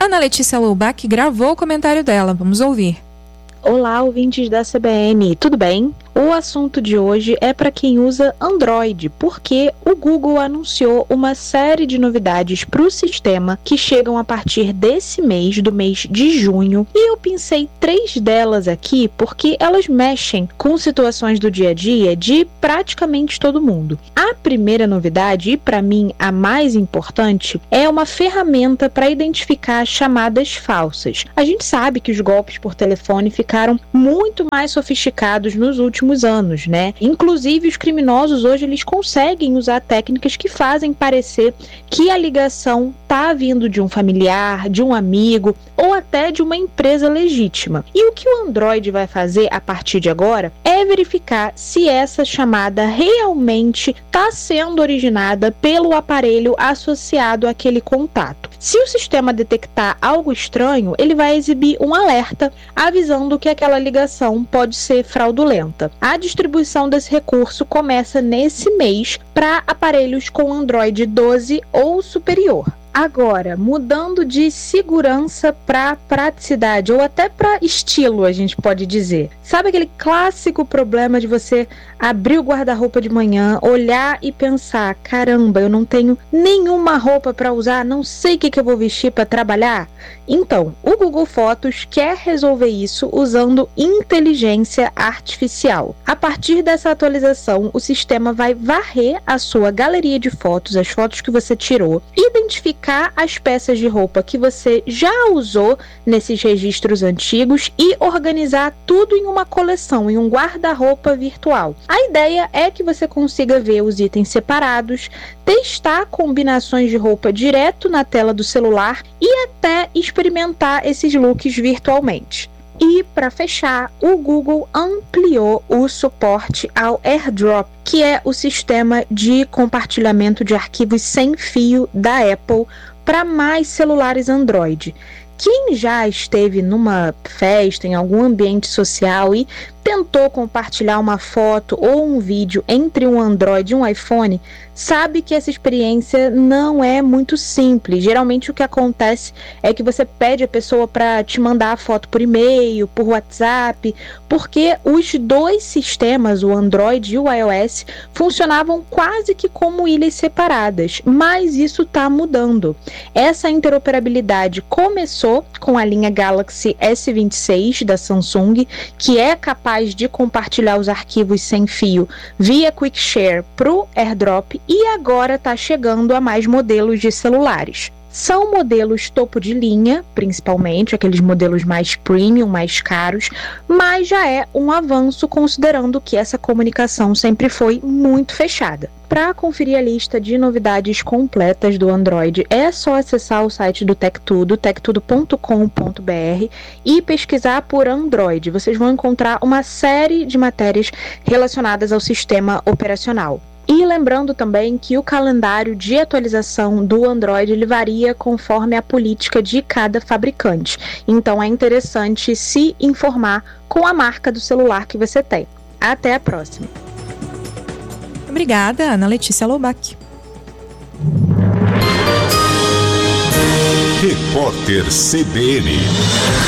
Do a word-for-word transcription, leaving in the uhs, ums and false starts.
Ana Letícia Loubach gravou o comentário dela. Vamos ouvir. Olá, ouvintes da C B N, tudo bem? O assunto de hoje é para quem usa Android, porque o Google anunciou uma série de novidades para o sistema que chegam a partir desse mês, do mês de junho, e eu pensei três delas aqui porque elas mexem com situações do dia a dia de praticamente todo mundo. A primeira novidade, e para mim a mais importante, é uma ferramenta para identificar chamadas falsas. A gente sabe que os golpes por telefone ficaram muito mais sofisticados nos últimos anos, né? Inclusive os criminosos hoje eles conseguem usar técnicas que fazem parecer que a ligação tá vindo de um familiar, de um amigo ou até de uma empresa legítima. E o que o Android vai fazer a partir de agora é verificar se essa chamada realmente está sendo originada pelo aparelho associado àquele contato. Se o sistema detectar algo estranho, ele vai exibir um alerta avisando que aquela ligação pode ser fraudulenta. A distribuição desse recurso começa nesse mês para aparelhos com Android doze ou superior. Agora, mudando de segurança para praticidade ou até para estilo, a gente pode dizer. Sabe aquele clássico problema de você abrir o guarda-roupa de manhã, olhar e pensar, caramba, eu não tenho nenhuma roupa para usar, não sei o que, que eu vou vestir para trabalhar? Então, o Google Fotos quer resolver isso usando inteligência artificial. A partir dessa atualização, o sistema vai varrer a sua galeria de fotos, as fotos que você tirou, identificar as peças de roupa que você já usou nesses registros antigos e organizar tudo em uma coleção, em um guarda-roupa virtual. A ideia é que você consiga ver os itens separados, testar combinações de roupa direto na tela do celular e até experimentar esses looks virtualmente. E, para fechar, o Google ampliou o suporte ao AirDrop, que é o sistema de compartilhamento de arquivos sem fio da Apple para mais celulares Android. Quem já esteve numa festa, em algum ambiente social e tentou compartilhar uma foto ou um vídeo entre um Android e um iPhone, sabe que essa experiência não é muito simples. Geralmente o que acontece é que você pede a pessoa para te mandar a foto por e-mail, por WhatsApp, porque os dois sistemas, o Android e o iOS, funcionavam quase que como ilhas separadas, mas isso está mudando. Essa interoperabilidade começou com a linha Galaxy S vinte e seis da Samsung, que é capaz de compartilhar os arquivos sem fio via Quick Share para o AirDrop e agora está chegando a mais modelos de celulares. São modelos topo de linha, principalmente, aqueles modelos mais premium, mais caros, mas já é um avanço considerando que essa comunicação sempre foi muito fechada. Para conferir a lista de novidades completas do Android, é só acessar o site do TechTudo, tech tudo ponto com ponto b r, e pesquisar por Android. Vocês vão encontrar uma série de matérias relacionadas ao sistema operacional. E lembrando também que o calendário de atualização do Android ele varia conforme a política de cada fabricante. Então é interessante se informar com a marca do celular que você tem. Até a próxima. Obrigada, Ana Letícia Loubach. Repórter C B N.